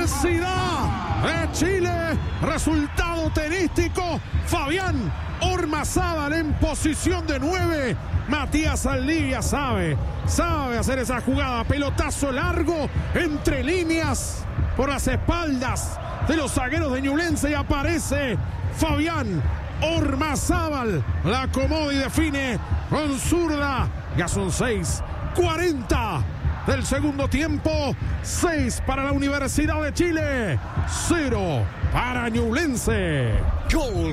Universidad de Chile. Resultado tenístico: Fabián Ormazábal en posición de 9. Matías Saldivia sabe hacer esa jugada. Pelotazo largo entre líneas por las espaldas de los zagueros de Ñublense y aparece Fabián Ormazábal. La acomoda y define con zurda. Ya son 6:40 del segundo tiempo. 6 para la Universidad de Chile, 0 para Ñublense. Gol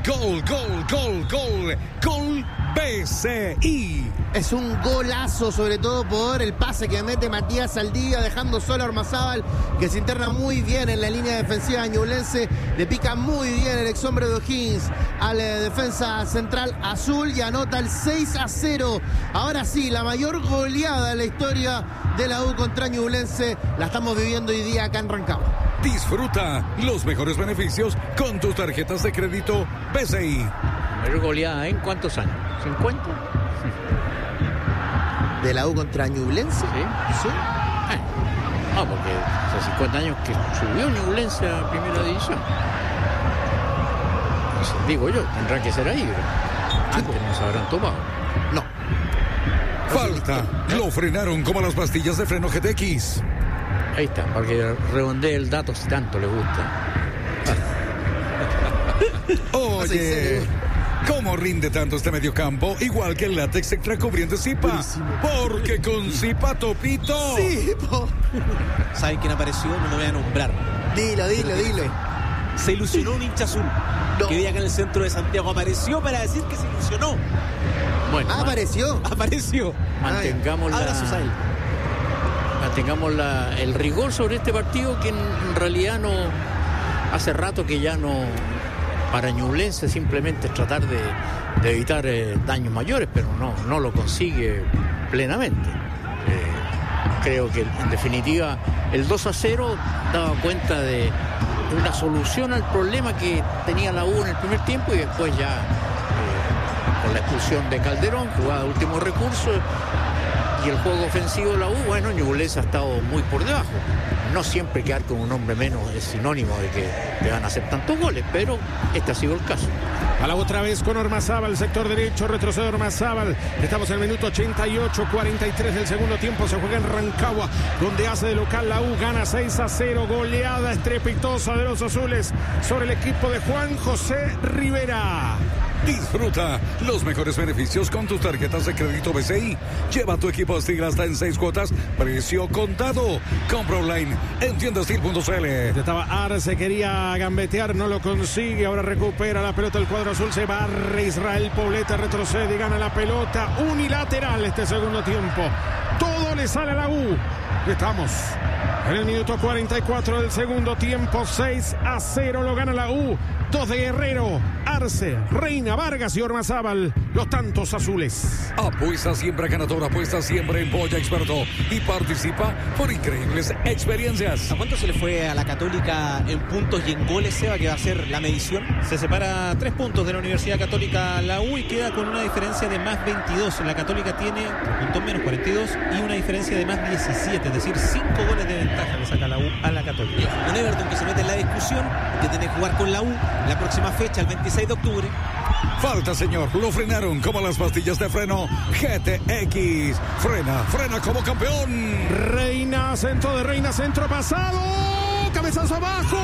BCI. Es un golazo, sobre todo por el pase que mete Matías Saldivia, dejando solo a Ormazábal, que se interna muy bien en la línea defensiva de Ñublense. Le pica muy bien el ex hombre de O'Higgins al defensa central azul y anota el 6-0. Ahora sí, la mayor goleada en la historia de la U contra Ñublense la estamos viviendo hoy día acá en Rancagua. Disfruta los mejores beneficios con tus tarjetas de crédito BCI. Mayor goleada, ¿en cuántos años? ¿50? ¿De la U contra Ñublense? Sí. No, porque hace 50 años que subió Ñublense a primera división. Entonces, digo yo, tendrán que ser ahí, pero antes no se habrán tomado. No. Falta. Lo frenaron como las pastillas de freno GTX. Ahí está, para que redondee el dato si tanto le gusta. Oye, ¿cómo rinde tanto este mediocampo? Igual que el látex extra cubriente Zipa. Porque con Zipa Topito. Sí, ¿Saben quién apareció? No lo voy a nombrar. Dilo. Se ilusionó un hincha azul que vive acá en el centro de Santiago. Apareció para decir que se ilusionó. Bueno, apareció. Mantengamos abrazos a él. Mantengamos el rigor sobre este partido, que en realidad no, hace rato que ya no, para Ñublense simplemente tratar de evitar daños mayores, pero no lo consigue plenamente. Creo que en definitiva el 2-0 daba cuenta de una solución al problema que tenía la U en el primer tiempo, y después ya con la expulsión de Calderón, jugada de último recurso, y el juego ofensivo de la U, bueno, Ñublense ha estado muy por debajo. No siempre quedar con un hombre menos es sinónimo de que te van a hacer tantos goles, pero este ha sido el caso. A la otra vez con Ormazábal, sector derecho, retrocede Ormazábal. Estamos en el minuto 88, 43 del segundo tiempo. Se juega en Rancagua, donde hace de local la U. Gana 6-0. Goleada estrepitosa de los azules sobre el equipo de Juan José Rivera. Disfruta los mejores beneficios con tus tarjetas de crédito BCI. Lleva tu equipo Steel hasta en 6 cuotas, precio contado. Compra online en tiendastil.cl. Estaba Arce, quería gambetear, no lo consigue. Ahora recupera la pelota el cuadro azul. Se barre Israel Poblete, retrocede y gana la pelota. Unilateral este segundo tiempo. Todo le sale a la U. Estamos en el minuto 44 del segundo tiempo. 6-0 lo gana la U. 2 de Guerrero, Arce, Reina, Vargas y Ormazábal, los tantos azules. Apuesta siempre ganador, apuesta siempre en Boya Experto y participa por increíbles experiencias. ¿A cuánto se le fue a la Católica en puntos y en goles, Seba, que va a ser la medición? Se separa 3 puntos de la Universidad Católica la U y queda con una diferencia de más 22. La Católica tiene 3 puntos menos 42 y una diferencia de más 17, es decir, 5 goles de ventaja le saca la U a la Católica. Un Everton que se mete en la discusión, que tiene que jugar con la U la próxima fecha, el 26 de octubre. Falta, señor. Lo frenaron como las pastillas de freno GTX. Frena como campeón. Reina, centro pasado. Cabezazo abajo.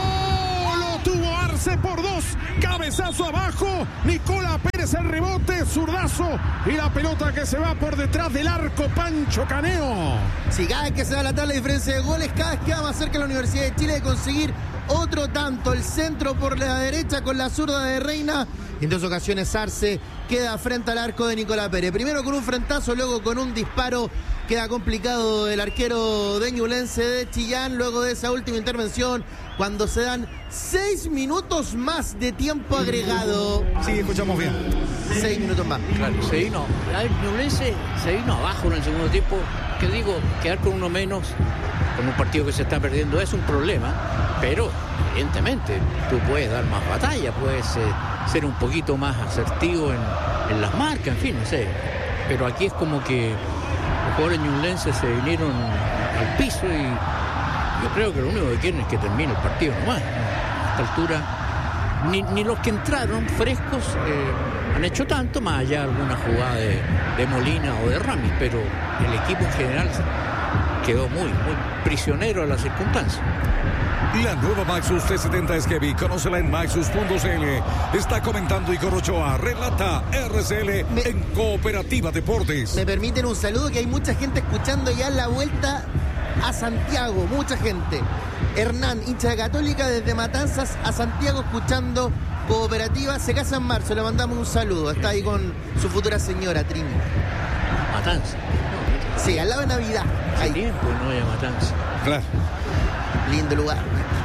Lo tuvo Arce por 2. Cabezazo abajo. Nicola Pérez el rebote. Zurdazo. Y la pelota que se va por detrás del arco. Pancho Caneo. Si cada vez que se va a la tabla de diferencia de goles, cada vez queda más cerca la Universidad de Chile de conseguir otro tanto. El centro por la derecha con la zurda de Reina. En 2 ocasiones Arce queda frente al arco de Nicolás Pérez. Primero con un frentazo, luego con un disparo. Queda complicado el arquero de Ñublense de Chillán. Luego de esa última intervención, cuando se dan 6 minutos más de tiempo agregado. Sí, escuchamos bien. 6 minutos más. Claro, Ñublense se vino abajo en el segundo tiempo. Que digo, quedar con uno menos con un partido que se está perdiendo es un problema, pero evidentemente tú puedes dar más batalla, puedes ser un poquito más asertivo en las marcas, en fin, no sé. Pero aquí es como que los jugadores ñublenses se vinieron al piso y Yo creo que lo único que quieren es que termine el partido nomás. A esta altura, ni los que entraron frescos han hecho tanto, más allá de alguna jugada de Molina o de Ramis, pero el equipo en general quedó muy prisionero a las circunstancias. La nueva Maxus T70 es Heavy. Conócela en maxus.cl. Está comentando Igor Ochoa. Relata RCL en Cooperativa Deportes. Me permiten un saludo, que hay mucha gente escuchando ya la vuelta a Santiago. Mucha gente. Hernán, hincha de Católica, desde Matanzas a Santiago, escuchando Cooperativa. Se casa en marzo. Le mandamos un saludo. Está ahí con su futura señora, Trini. Matanzas. Sí, al lado de Navidad. Hace tiempo no hay Matanzas. Claro. Lindo lugar.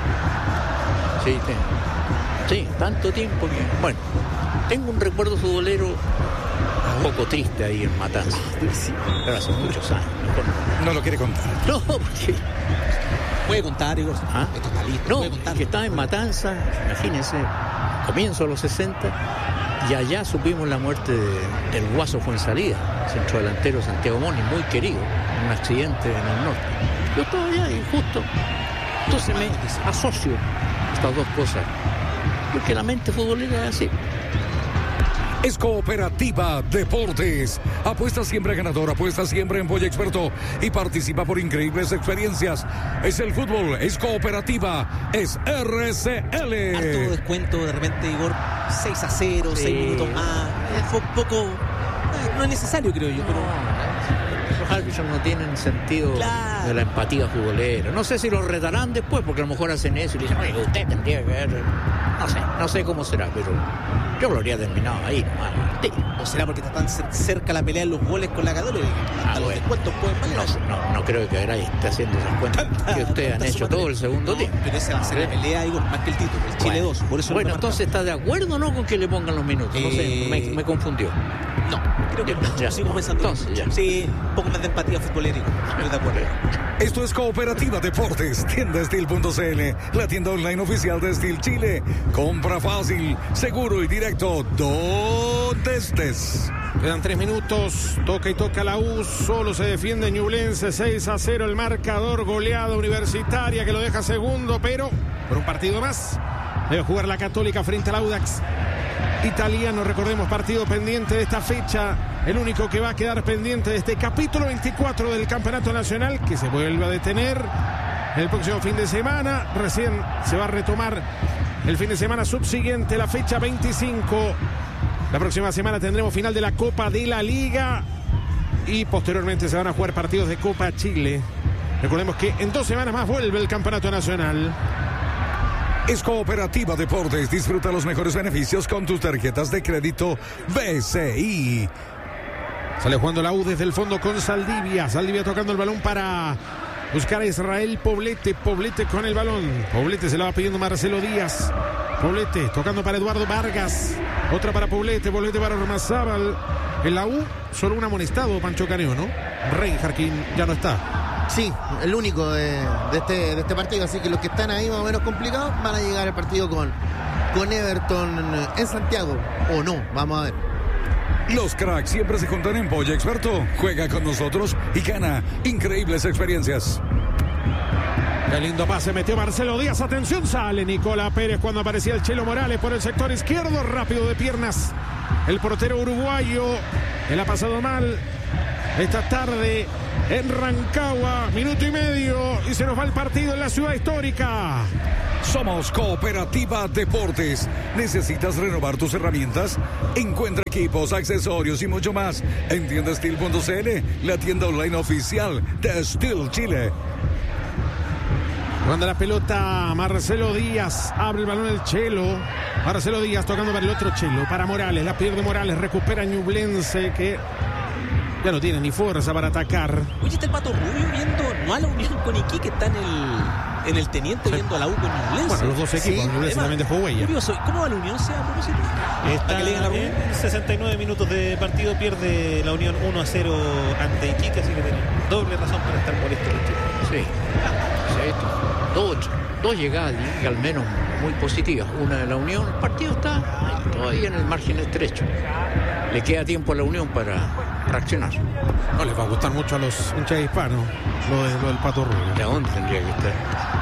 Sí, tanto tiempo que... Bueno, tengo un recuerdo futbolero un poco triste ahí en Matanzas. Sí. Pero hace muchos años. No lo quiere contar. No, porque... Puede contar, Igor. ¿Ah? Esto está listo. No, puede contar. que estaba en Matanzas, imagínense, comienzo de los 60, y allá supimos la muerte del Guaso Fuenzalida, centrodelantero Santiago Moni, muy querido, en un accidente en el norte. Yo estaba allá y justo... Entonces me asocio estas dos cosas, porque la mente futbolera es así. Es Cooperativa Deportes. Apuesta siempre ganador, apuesta siempre en Polla Experto y participa por increíbles experiencias. Es el fútbol, es Cooperativa, es RCL. Harto descuento de repente, Igor. 6-0, 6 minutos más. Fue un poco... no es necesario, creo yo, pero... Los árbitros no tienen sentido de la empatía futbolera. No sé si los retarán después, porque a lo mejor hacen eso y le dicen, oye, usted tendría que ver... No sé cómo será, pero yo lo habría terminado ahí nomás. Sí. ¿O será porque está tan cerca la pelea de los goles con la Católica? A los descuentos pueden valer. No creo que Garay esté haciendo esas cuentas que ustedes han hecho todo el segundo tiempo. Pero esa va a ser la pelea, Igor, más que el título. El Chile 2. Por eso bueno, entonces, ¿está de acuerdo o no con que le pongan los minutos? No sé, me confundió. No, creo que no. Ya. Sigo pensando. Entonces, ya. Sí, un poco más de empatía futbolera. Estoy de acuerdo. Esto es Cooperativa Deportes, tiendasteel.cl, la tienda online oficial de Steel Chile. Compra fácil, seguro y directo, donde estés. Quedan 3 minutos, toca y toca la U, solo se defiende Ñublense, 6-0 el marcador, goleada Universitaria que lo deja segundo, pero por un partido más debe jugar la Católica frente al Audax italiano. Recordemos, partido pendiente de esta fecha, el único que va a quedar pendiente de este capítulo 24 del Campeonato Nacional, que se vuelve a detener el próximo fin de semana. Recién se va a retomar el fin de semana subsiguiente, la fecha 25. La próxima semana tendremos final de la Copa de la Liga y posteriormente se van a jugar partidos de Copa Chile. Recordemos que en 2 semanas más vuelve el Campeonato Nacional. Es Cooperativa Deportes. Disfruta los mejores beneficios con tus tarjetas de crédito BCI. Sale jugando la U desde el fondo con Saldivia. Saldivia tocando el balón para buscar a Israel Poblete. Poblete con el balón. Poblete se la va pidiendo Marcelo Díaz. Poblete tocando para Eduardo Vargas. Otra para Poblete. Poblete para Ormazábal. En la U solo un amonestado, Pancho Caneo, ¿no? Reinhardt, quien ya no está. Sí, el único de este partido. Así que los que están ahí más o menos complicados van a llegar al partido con Everton en Santiago. O no, vamos a ver. Los cracks siempre se juntan en Polla Experto. Juega con nosotros y gana increíbles experiencias. Qué lindo pase metió Marcelo Díaz. Atención, sale Nicola Pérez cuando aparecía el Chelo Morales por el sector izquierdo. Rápido de piernas el portero uruguayo. Él ha pasado mal esta tarde en Rancagua. Minuto y medio y se nos va el partido en la ciudad histórica. Somos Cooperativa Deportes. ¿Necesitas renovar tus herramientas? Encuentra equipos, accesorios y mucho más en tiendasteel.cl, la tienda online oficial de Steel Chile. Cuando la pelota Marcelo Díaz, abre el balón el Chelo. Marcelo Díaz tocando para el otro Chelo, para Morales, la pierde Morales, recupera Ñublense que ya no tiene ni fuerza para atacar. Oye, está el Pato Rubio viendo no a la Unión con Iquique, está en el Teniente viendo a la U con Ñublense. Bueno, los dos equipos, sí, Ñublense también dejó huella. Curioso, ¿cómo va la Unión a propósito? Está en 69 minutos de partido, pierde la Unión 1-0 ante Iquique, así que tiene doble razón para estar molesto el equipo. Sí. Dos llegadas al menos muy positivas. Una de la Unión. El partido está todavía en el margen estrecho. Le queda tiempo a la Unión para reaccionar. No les va a gustar mucho a los hinchas hispanos lo del Pato Rubio. ¿De dónde tendría que estar?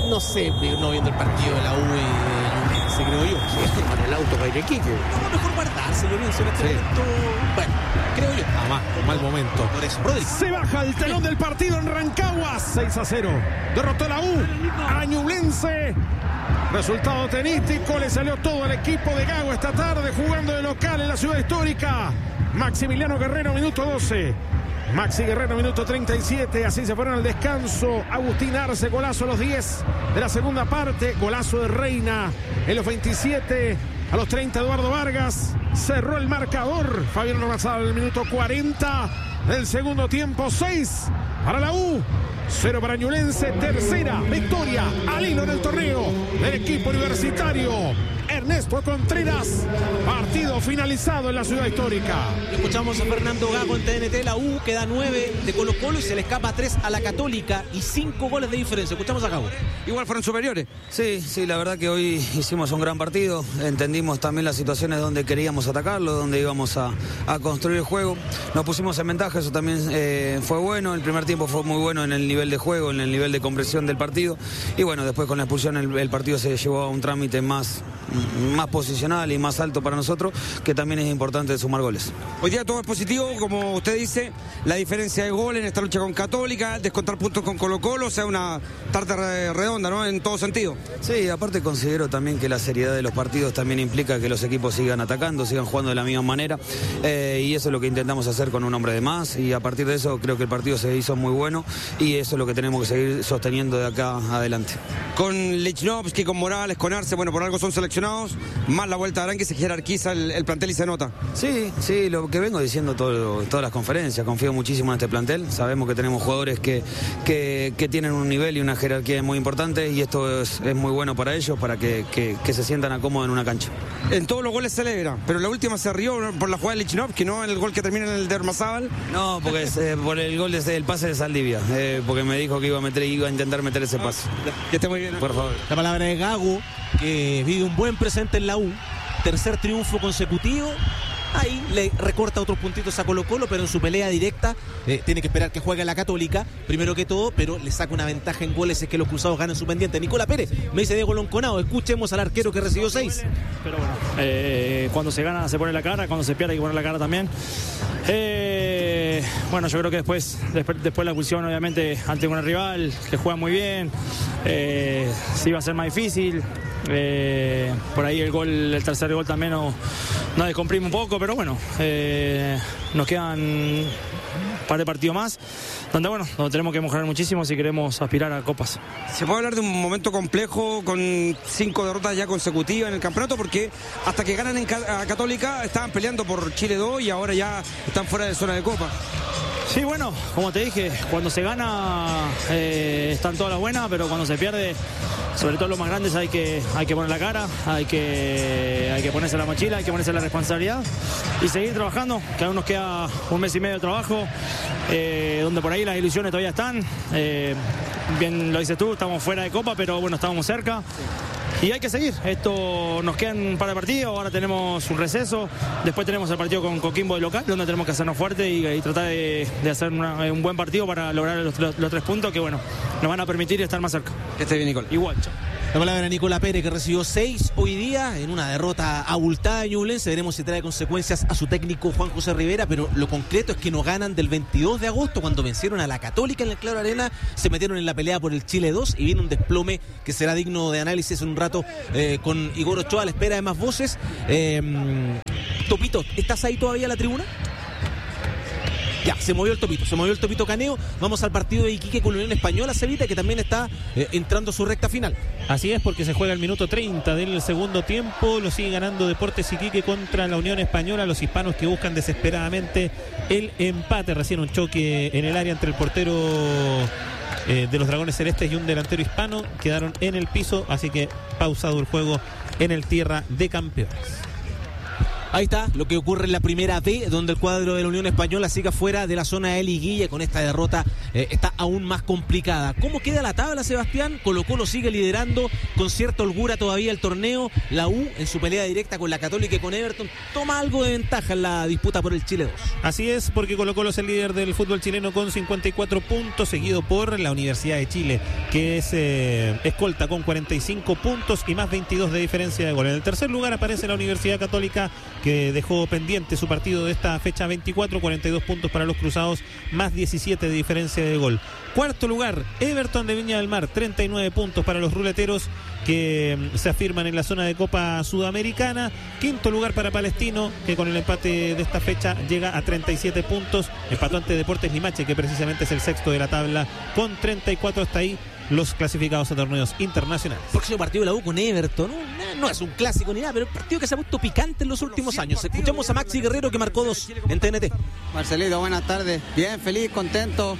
No sé, no viendo el partido de la U y Ñublense, creo yo. Sí, con el auto para ir a Iquique. No, mejor guardárselo bien sobre este momento. Bueno, creo yo. Jamás, un mal momento. Por eso, Rodri. Se baja el telón del partido en Rancagua. 6-0. Derrotó la U a Ñublense. Resultado tenístico. Le salió todo al equipo de Gago esta tarde jugando de local en la ciudad histórica. Maximiliano Guerrero, minuto 12. Maxi Guerrero, minuto 37. Así se fueron al descanso. Agustín Arce, golazo a los 10 de la segunda parte. Golazo de Reina en los 27. A los 30, Eduardo Vargas. Cerró el marcador. Fabián Ormazábal en el minuto 40 del segundo tiempo. 6 para la U. 0 para Ñublense. Tercera victoria al hilo en el torneo del equipo universitario. Ernesto Contreras. Partido finalizado en la ciudad histórica. Escuchamos a Fernando Gago en TNT. La U queda 9 de Colo Colo y se le escapa 3 a la Católica y 5 goles de diferencia. Escuchamos a Gago. Igual fueron superiores. Sí, la verdad que hoy hicimos un gran partido. Entendimos también las situaciones donde queríamos atacarlo, donde íbamos a construir el juego. Nos pusimos en ventaja, eso también fue bueno. El primer tiempo fue muy bueno en el nivel de juego, en el nivel de compresión del partido. Y bueno, después con la expulsión el partido se llevó a un trámite más posicional y más alto para nosotros, que también es importante sumar goles. Hoy día todo es positivo, como usted dice, la diferencia de goles en esta lucha con Católica, descontar puntos con Colo Colo, o sea, una tarta redonda, ¿no? En todo sentido. Sí, aparte considero también que la seriedad de los partidos también implica que los equipos sigan atacando, sigan jugando de la misma manera, y eso es lo que intentamos hacer con un hombre de más, y a partir de eso creo que el partido se hizo muy bueno, y eso es lo que tenemos que seguir sosteniendo de acá adelante. Con Lichnowsky, con Morales, con Arce, bueno, por algo son seleccionados, más la vuelta de Arán que se jerarquiza el plantel y se nota. Sí, lo que vengo diciendo todas las conferencias, confío muchísimo en este plantel, sabemos que tenemos jugadores que tienen un nivel y una jerarquía muy importante, y esto es muy bueno para ellos, para que se sientan a cómodo en una cancha. En todos los goles celebra, pero la última se rió por la jugada de Lichnowsky, ¿no? En el gol que termina en el de Ormazábal. No, porque es por el gol del pase de Saldivia, porque me dijo que iba a intentar meter ese pase. Que esté muy bien, ¿no? Por favor. La palabra de Gago, que vive un buen presente en la U. Tercer triunfo consecutivo. Ahí le recorta otros puntitos a Colo Colo, pero en su pelea directa tiene que esperar que juegue la Católica, primero que todo, pero le saca una ventaja en goles, es que los cruzados ganan su pendiente. Nicola Pérez, me dice Diego Lonconado, escuchemos al arquero que recibió 6. Pero bueno, cuando se gana se pone la cara, cuando se pierde hay que poner la cara también. Bueno, yo creo que después la expulsión, obviamente, ante un rival que juega muy bien, sí va a ser más difícil. Por ahí el tercer gol también nos descomprime un poco, pero bueno, nos quedan un par de partidos más donde tenemos que mejorar muchísimo si queremos aspirar a copas. ¿Se puede hablar de un momento complejo con 5 derrotas ya consecutivas en el campeonato? Porque hasta que ganan a Católica estaban peleando por Chile 2 y ahora ya están fuera de zona de copa. Sí, bueno, como te dije, cuando se gana están todas las buenas, pero cuando se pierde, sobre todo los más grandes, hay que poner la cara, hay que ponerse la mochila, hay que ponerse la responsabilidad y seguir trabajando, que aún nos queda un mes y medio de trabajo, donde por ahí las ilusiones todavía están. Bien lo dices tú, estamos fuera de copa, pero bueno, estamos cerca. Y hay que seguir, nos quedan un par de partidos, ahora tenemos un receso, después tenemos el partido con Coquimbo de local, donde tenemos que hacernos fuertes y tratar de hacer un buen partido para lograr los 3 puntos que nos van a permitir estar más cerca. Que esté bien, Nicole. Igual, chao. La palabra de Nicola Pérez, que recibió 6 hoy día en una derrota abultada de Ñublense. Veremos si trae consecuencias a su técnico Juan José Rivera, pero lo concreto es que no ganan del 22 de agosto, cuando vencieron a la Católica en el Claro Arena, se metieron en la pelea por el Chile 2 y viene un desplome que será digno de análisis en un rato con Igor Ochoa a la espera de más voces. Topito, ¿estás ahí todavía en la tribuna? Ya, se movió el Topito Caneo. Vamos al partido de Iquique con la Unión Española, Cevita, que también está entrando a su recta final. Así es, porque se juega el minuto 30 del segundo tiempo. Lo sigue ganando Deportes Iquique contra la Unión Española. Los hispanos que buscan desesperadamente el empate. Recién un choque en el área entre el portero de los Dragones Celestes y un delantero hispano. Quedaron en el piso, así que pausado el juego en el Tierra de Campeones. Ahí está lo que ocurre en la primera B, donde el cuadro de la Unión Española sigue fuera de la zona de liguilla con esta derrota está aún más complicada. ¿Cómo queda la tabla, Sebastián? Colo-Colo sigue liderando con cierta holgura todavía el torneo. La U, en su pelea directa con la Católica y con Everton, toma algo de ventaja en la disputa por el Chile 2. Así es, porque Colo-Colo es el líder del fútbol chileno con 54 puntos, seguido por la Universidad de Chile, que es escolta con 45 puntos y más 22 de diferencia de gol. En el tercer lugar aparece la Universidad Católica, que dejó pendiente su partido de esta fecha 24, 42 puntos para los cruzados, más 17 de diferencia de gol. Cuarto lugar, Everton de Viña del Mar, 39 puntos para los ruleteros, que se afirman en la zona de Copa Sudamericana. Quinto lugar para Palestino, que con el empate de esta fecha llega a 37 puntos. Empató ante Deportes Limache, que precisamente es el sexto de la tabla, con 34. Hasta ahí los clasificados a torneos internacionales. Próximo partido de la U con Everton, no es un clásico ni nada, pero el partido que se ha puesto picante en los últimos años. Escuchamos a Maxi Guerrero, que marcó 2 en TNT. Marcelito, buenas tardes. Bien, feliz, contento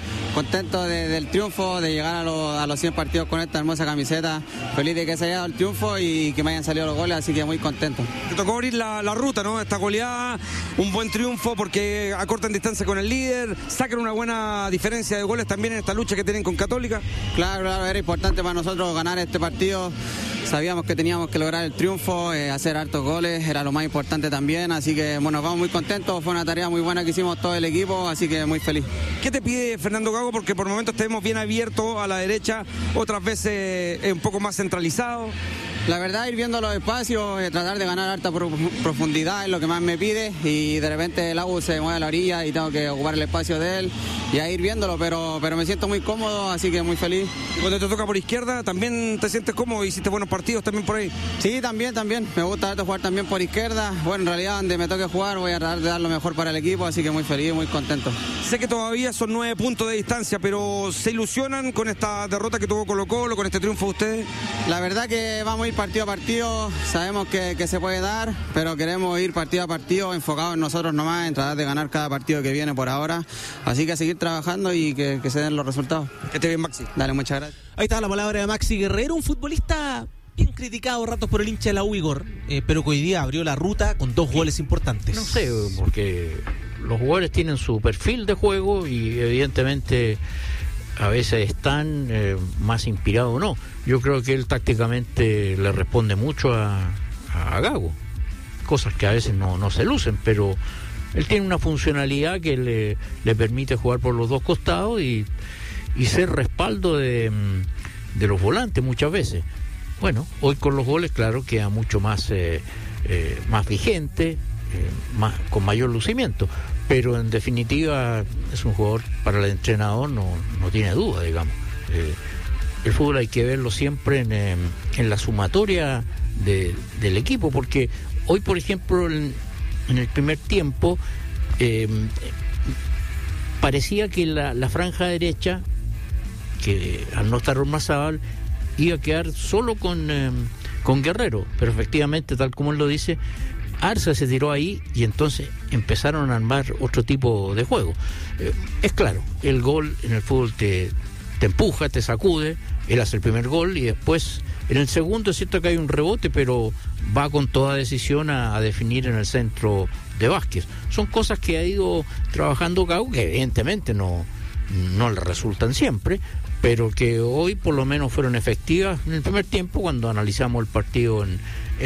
del triunfo, de llegar a los 100 partidos con esta hermosa camiseta. Feliz de que se haya dado el triunfo y que me hayan salido los goles, así que muy contento. Te tocó abrir la ruta, ¿no? Esta goleada, un buen triunfo porque acortan distancia con el líder, sacan una buena diferencia de goles también en esta lucha que tienen con Católica. Claro, era importante para nosotros ganar este partido. Sabíamos que teníamos que lograr el triunfo, hacer hartos goles, era lo más importante también, así que bueno, vamos muy contentos, fue una tarea muy buena que hicimos todo el equipo, así que muy feliz. ¿Qué te pide Fernando Gago? Porque por momentos tenemos bien abierto a la derecha, otras veces un poco más centralizado. La verdad, ir viendo los espacios, tratar de ganar harta profundidad es lo que más me pide, y de repente el AU se mueve a la orilla y tengo que ocupar el espacio de él y a ir viéndolo, pero me siento muy cómodo, así que muy feliz. ¿Y cuando te toca por izquierda, también te sientes cómodo? ¿Hiciste buenos partidos también por ahí? Sí, también, me gusta harto jugar también por izquierda. Bueno, en realidad donde me toque jugar voy a tratar de dar lo mejor para el equipo, así que muy feliz, muy contento. Sé que todavía son 9 puntos de distancia, pero ¿se ilusionan con esta derrota que tuvo Colo-Colo, con este triunfo de ustedes? La verdad que vamos a ir partido a partido, sabemos que se puede dar, pero queremos ir partido a partido, enfocados en nosotros nomás, en tratar de ganar cada partido que viene por ahora, así que a seguir trabajando y que se den los resultados. Que esté bien, Maxi. Dale, muchas gracias. Ahí está la palabra de Maxi Guerrero, un futbolista bien criticado ratos por el hincha de la U, Igor, pero que hoy día abrió la ruta con 2 goles importantes. No sé, porque los jugadores tienen su perfil de juego y evidentemente a veces están más inspirados o no. Yo creo que él tácticamente le responde mucho a Gago, cosas que a veces no se lucen, pero él tiene una funcionalidad que le permite jugar por los dos costados y ser respaldo de los volantes muchas veces. Bueno, hoy con los goles, claro, queda mucho más vigente, con mayor lucimiento, pero en definitiva es un jugador para el entrenador, no tiene duda, digamos. El fútbol hay que verlo siempre en la sumatoria del equipo, porque hoy, por ejemplo, en el primer tiempo parecía que la franja derecha, que al no estar Ormazábal, iba a quedar solo con Guerrero, pero efectivamente, tal como él lo dice, Arce se tiró ahí y entonces empezaron a armar otro tipo de juego. Es claro, el gol en el fútbol te empuja, te sacude, él hace el primer gol y después en el segundo es cierto que hay un rebote, pero va con toda decisión a definir en el centro de Vázquez. Son cosas que ha ido trabajando Gago, que evidentemente no le resultan siempre, pero que hoy por lo menos fueron efectivas en el primer tiempo cuando analizamos el partido en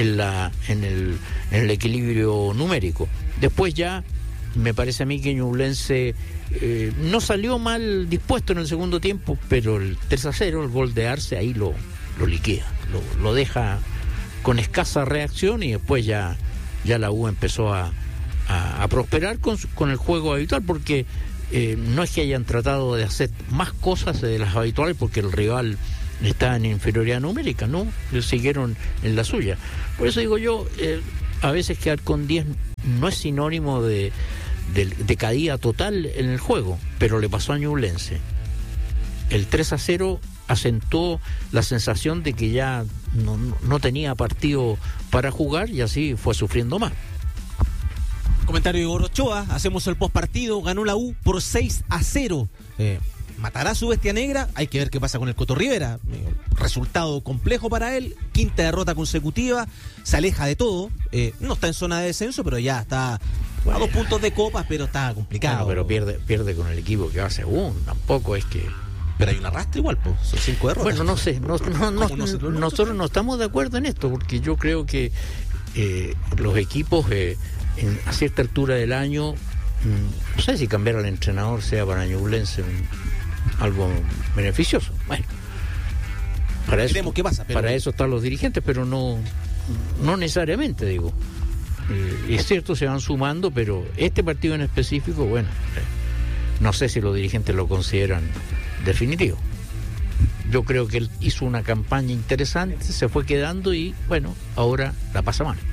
el equilibrio numérico. Después ya me parece a mí que Ñublense no salió mal dispuesto en el segundo tiempo, pero el 3-0, el gol de Arce, ahí lo liquida, lo deja con escasa reacción y después ya la U empezó a prosperar con el juego habitual, porque no es que hayan tratado de hacer más cosas de las habituales porque el rival está en inferioridad numérica, no, siguieron en la suya. Por eso digo yo, a veces quedar con 10 no es sinónimo de caída total en el juego, pero le pasó a Ñublense. El 3-0 acentuó la sensación de que ya no tenía partido para jugar y así fue sufriendo más. Comentario de Igor Ochoa, hacemos el postpartido, ganó la U por 6-0. ¿Matará su bestia negra? Hay que ver qué pasa con el Coto Rivera. Resultado complejo para él, 5ª derrota consecutiva, se aleja de todo, no está en zona de descenso, pero ya está A 2 puntos de copas, pero está complicado. Pero pierde con el equipo que va segundo. Tampoco es que... Pero hay un arrastre igual, pues. Son 5 derrotas. Bueno, no sé. Nosotros no estamos de acuerdo en esto, porque yo creo que los equipos a cierta altura del año, no sé si cambiar al entrenador sea para Ñublense algo beneficioso. Bueno, para eso, qué pasa, pero... para eso están los dirigentes, pero no necesariamente, digo. Es cierto, se van sumando, pero este partido en específico, bueno, no sé si los dirigentes lo consideran definitivo. Yo creo que él hizo una campaña interesante, se fue quedando y, bueno, ahora la pasa mal.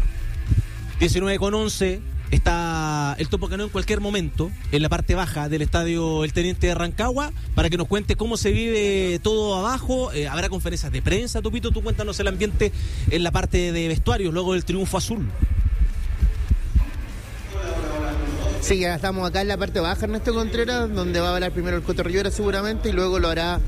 19:11. Está el Topo Cano en cualquier momento en la parte baja del estadio El Teniente de Rancagua para que nos cuente cómo se vive todo abajo. Habrá conferencias de prensa, Topito, tú cuéntanos el ambiente en la parte de vestuarios luego del triunfo azul. Sí, ya estamos acá en la parte baja, Ernesto Contreras, donde va a hablar primero el Coto Rivera seguramente y luego lo hará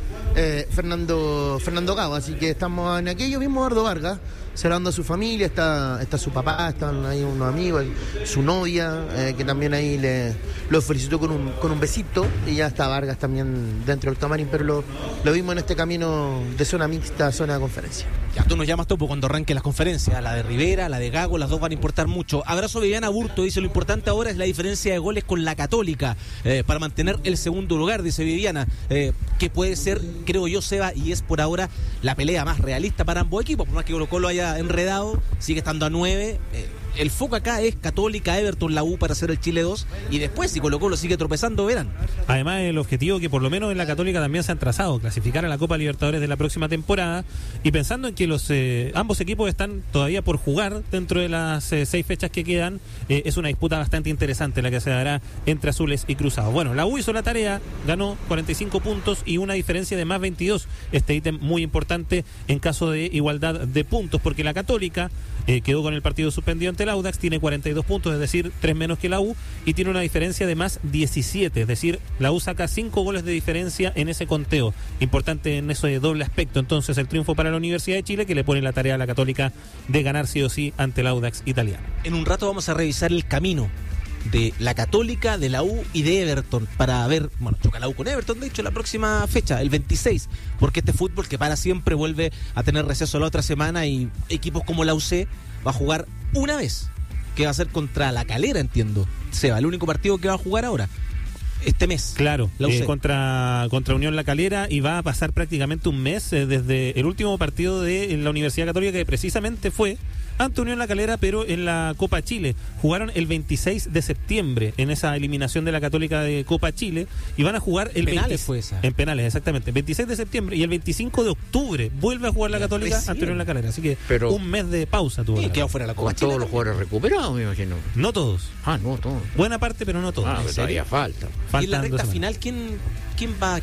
Fernando Gago, así que estamos en aquello mismo. Eduardo Vargas saludando a su familia, está su papá, están ahí unos amigos, su novia, que también ahí lo felicitó con un besito, y ya está Vargas también dentro del camarín, pero lo vimos en este camino de zona mixta a zona de conferencia. Ya tú nos llamas, Topo, cuando arranquen las conferencias, la de Rivera, la de Gago, las dos van a importar mucho. Abrazo Viviana Burto, dice: lo importante ahora es la diferencia de goles con la Católica, para mantener el segundo lugar, dice Viviana, que puede ser, creo yo, Seba, y es por ahora la pelea más realista para ambos equipos, por más que Colo-Colo haya enredado, sigue estando a 9. El foco acá es Católica, Everton, la U para hacer el Chile 2, y después si Colo-Colo sigue tropezando, verán. Además, el objetivo que por lo menos en la Católica también se han trazado, clasificar a la Copa Libertadores de la próxima temporada, y pensando en que ambos equipos están todavía por jugar dentro de las 6 fechas que quedan, es una disputa bastante interesante la que se dará entre azules y cruzados. Bueno, la U hizo la tarea, ganó 45 puntos y una diferencia de más 22, este ítem muy importante en caso de igualdad de puntos, porque la Católica quedó con el partido suspendido ante el Audax, tiene 42 puntos, es decir, 3 menos que la U, y tiene una diferencia de más 17, es decir, la U saca 5 goles de diferencia en ese conteo. Importante en ese doble aspecto, entonces, el triunfo para la Universidad de Chile, que le pone la tarea a la Católica de ganar sí o sí ante el Audax italiano. En un rato vamos a revisar el camino de la Católica, de la U y de Everton para ver, bueno, choca la U con Everton, de hecho, la próxima fecha, el 26, porque este fútbol que para siempre vuelve a tener receso la otra semana, y equipos como la UC va a jugar una vez, que va a ser contra La Calera, entiendo, Seba, el único partido que va a jugar ahora este mes. Claro, contra Unión La Calera, y va a pasar prácticamente un mes desde el último partido de la Universidad Católica, que precisamente fue ante Unión La Calera, pero en la Copa Chile. Jugaron el 26 de septiembre en esa eliminación de la Católica de Copa Chile, y van a jugar el penales fue esa. En penales, exactamente. 26 de septiembre y el 25 de octubre vuelve a jugar la Católica ante Unión La Calera. Así que un mes de pausa tuvo. Y quedó fuera la Copa Chile. Todos los jugadores recuperados, me imagino. No todos. No todos. Buena parte, pero no todos. Pero todavía falta. Y en la recta final, ¿quién va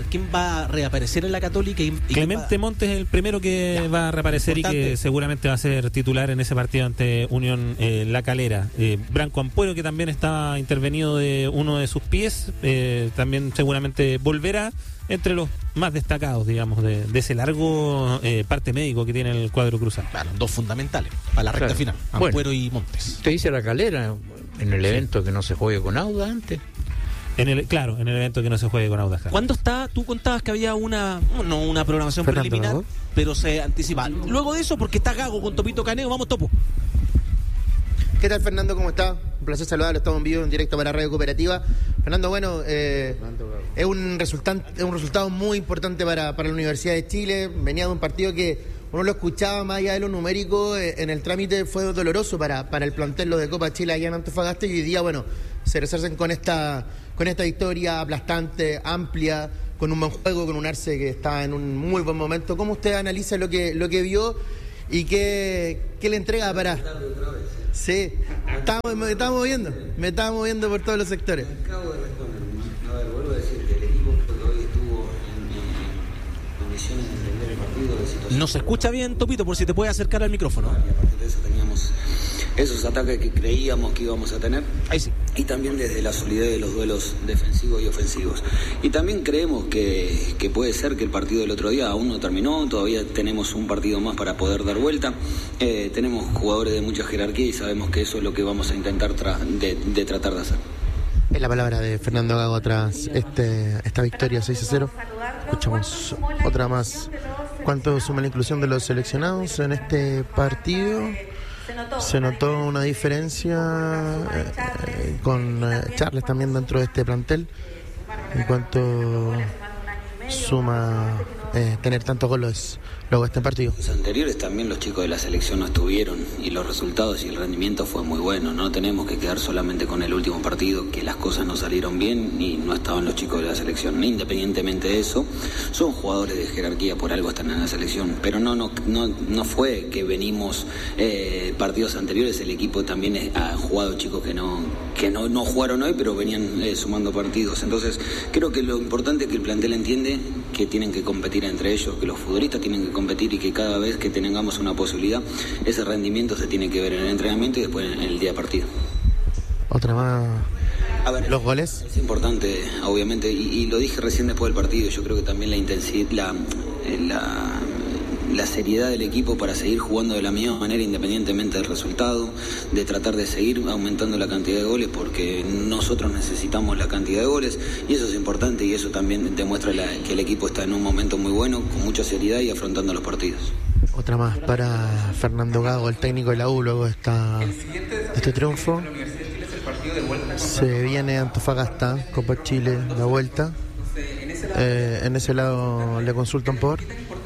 a reaparecer en la Católica? Clemente Montes es el primero que va a reaparecer, importante, y que seguramente va a ser titular en ese partido ante Unión La Calera. Branco Ampuero, que también estaba intervenido de uno de sus pies, también seguramente volverá, entre los más destacados, digamos, de ese largo parte médico que tiene el cuadro cruzado. Claro, dos fundamentales para la recta final, Ampuero y Montes. Te dice La Calera en el evento que no se juegue con Auda antes. En el evento que no se juegue con Audax. ¿Cuándo está? Tú contabas que había una programación Fernando preliminar, Gago, pero se anticipa. Luego de eso, porque está Gago con Topito Caneo, vamos, Topo. ¿Qué tal, Fernando? ¿Cómo está? Un placer saludarlo, estamos en vivo, en directo para Radio Cooperativa. Fernando, bueno, es un resultado muy importante para la Universidad de Chile. Venía de un partido que uno lo escuchaba más allá de lo numérico, en el trámite fue doloroso para el plantel, lo de Copa Chile allá en Antofagasta, y hoy día, bueno, se resarcen con esta victoria aplastante, amplia, con un buen juego, con un Arce que está en un muy buen momento. ¿Cómo usted analiza lo que vio y qué le entrega para...? Sí, me estaba moviendo por todos los sectores. Acabo de responder. A ver, vuelvo a decir que el equipo hoy estuvo en condiciones de entender el partido, de No se escucha bien, Topito, por si te puedes acercar al micrófono. Y a partir de eso teníamos esos ataques que creíamos que íbamos a tener. Ahí sí. Y también desde la solidez de los duelos defensivos y ofensivos. Y también creemos que puede ser que el partido del otro día aún no terminó, todavía tenemos un partido más para poder dar vuelta. Tenemos jugadores de mucha jerarquía y sabemos que eso es lo que vamos a intentar tratar de hacer. Es la palabra de Fernando Gago tras esta victoria 6-0. Escuchamos otra más. ¿Cuánto suma la inclusión de los seleccionados en este partido? Se notó una diferencia con Charles también dentro de este plantel en cuanto suma tener tantos goles luego de este partido. Los anteriores también los chicos de la selección no estuvieron y los resultados y el rendimiento fue muy bueno. No tenemos que quedar solamente con el último partido, que las cosas no salieron bien y no estaban los chicos de la selección. Independientemente de eso, son jugadores de jerarquía, por algo están en la selección. Pero no fue que venimos partidos anteriores, el equipo también ha jugado chicos que no jugaron hoy, pero venían sumando partidos. Entonces creo que lo importante es que el plantel entiende que tienen que competir entre ellos, que los futbolistas tienen que competir y que cada vez que tengamos una posibilidad, ese rendimiento se tiene que ver en el entrenamiento y después en el día de partido. Otra más. A ver, los goles. Es importante, obviamente, y lo dije recién después del partido, yo creo que también la intensidad, la seriedad del equipo para seguir jugando de la misma manera independientemente del resultado, de tratar de seguir aumentando la cantidad de goles porque nosotros necesitamos la cantidad de goles y eso es importante y eso también demuestra que el equipo está en un momento muy bueno, con mucha seriedad y afrontando los partidos. Otra más para Fernando Gago, el técnico de la U, luego de este triunfo. Se viene Antofagasta, Copa Chile, la vuelta. En ese lado le consultan por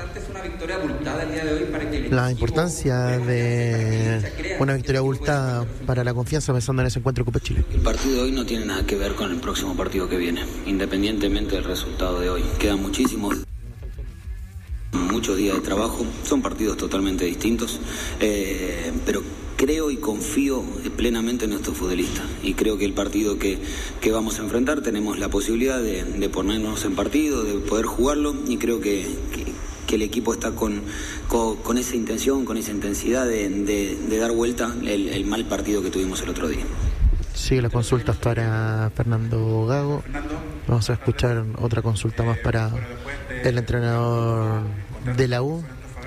la importancia de una victoria abultada para la confianza pensando en ese encuentro Copa Chile. El partido de hoy no tiene nada que ver con el próximo partido que viene, independientemente del resultado de hoy. Quedan muchos días de trabajo, son partidos totalmente distintos, pero creo y confío plenamente en nuestros futbolistas y creo que el partido que vamos a enfrentar tenemos la posibilidad de ponernos en partido, de poder jugarlo y creo que el equipo está con esa intención, con esa intensidad de dar vuelta el mal partido que tuvimos el otro día. Sigue las consultas para Fernando Gago. Vamos a escuchar otra consulta más para el entrenador de la U.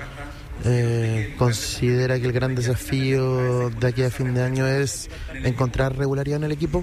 Considera que el gran desafío de aquí a fin de año es encontrar regularidad en el equipo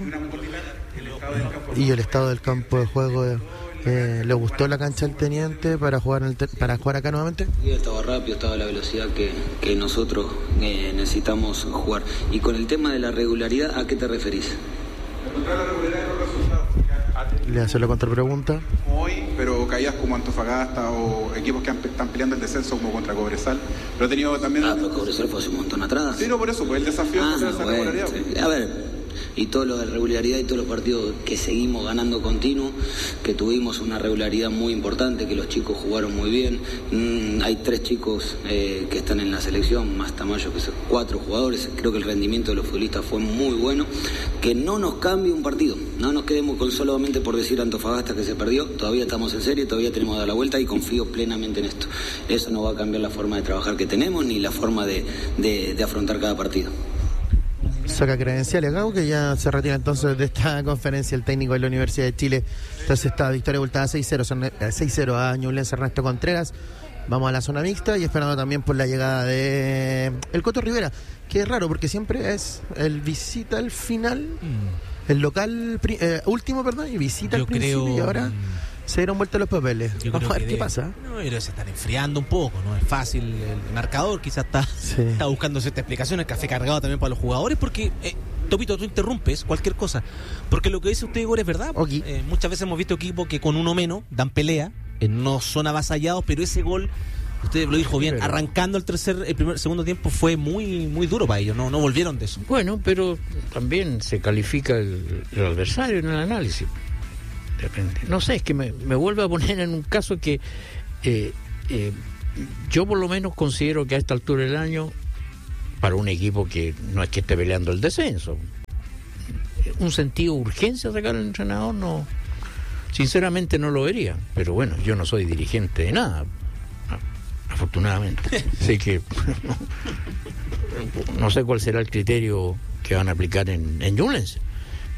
y el estado del campo de juego. ¿Le gustó la cancha del Teniente para jugar acá nuevamente? Sí, estaba rápido, estaba a la velocidad que nosotros necesitamos jugar. Y con el tema de la regularidad, ¿a qué te referís? Encontrar la regularidad en los resultados. Le hace la contrapregunta. Hoy, pero caídas como Antofagasta o equipos que están peleando el descenso como contra Cobresal. Pero he tenido también... pero Cobresal fue hace un montón atrás. Sí, no, por eso, pues el desafío es esa regularidad. Sí. A ver... Y todo lo de regularidad y todos los partidos que seguimos ganando continuo, que tuvimos una regularidad muy importante, que los chicos jugaron muy bien. Hay 3 chicos que están en la selección, más Tamayo, que son 4 jugadores. Creo que el rendimiento de los futbolistas fue muy bueno. Que no nos cambie un partido, no nos quedemos con solamente por decir Antofagasta que se perdió. Todavía estamos en serie, todavía tenemos que dar la vuelta y confío plenamente en esto. Eso no va a cambiar la forma de trabajar que tenemos ni la forma de afrontar cada partido. Saca credenciales Gago, que ya se retira entonces de esta conferencia el técnico de la Universidad de Chile. Entonces esta victoria abultada 6-0 a Ñublense Ernesto Contreras. Vamos a la zona mixta y esperando también por la llegada de el Coto Rivera, que es raro porque siempre es el visita al final, el local último, y visita al principio y ahora se dieron vuelta los papeles. Vamos a ver qué pasa. No, pero se están enfriando un poco, no es fácil. El marcador quizás está buscando cierta explicación, el café cargado también para los jugadores, porque Topito, tú interrumpes cualquier cosa, porque lo que dice usted, Igor, es verdad. Okay. Muchas veces hemos visto equipos que con uno menos dan pelea, no son avasallados, pero ese gol, usted lo dijo bien, arrancando el segundo tiempo fue muy muy duro para ellos, no volvieron de eso. Bueno, pero también se califica el adversario en el análisis. De repente. No sé, es que me vuelve a poner en un caso que yo por lo menos considero que a esta altura del año, para un equipo que no es que esté peleando el descenso, un sentido de urgencia sacar al entrenador, no, sinceramente no lo vería. Pero bueno, yo no soy dirigente de nada. afortunadamente. Así que no sé cuál será el criterio que van a aplicar en Ñublense.